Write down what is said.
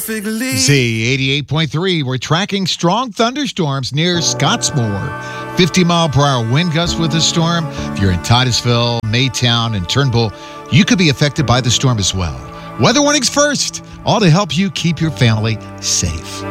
perfectly. Z88.3, we're tracking strong thunderstorms near Scottsmore. 50-mile-per-hour wind gusts with the storm. If you're in Titusville, Maytown, and Turnbull, you could be affected by the storm as well. Weather warnings first, all to help you keep your family safe.